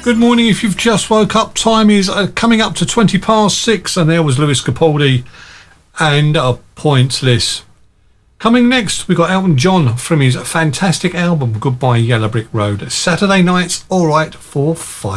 Good morning. If you've just woke up, time is coming up to 6:20, and there was Lewis Capaldi and Pointless. Coming next, we got Elton John from his fantastic album Goodbye Yellow Brick Road. Saturday nights, all right for 5.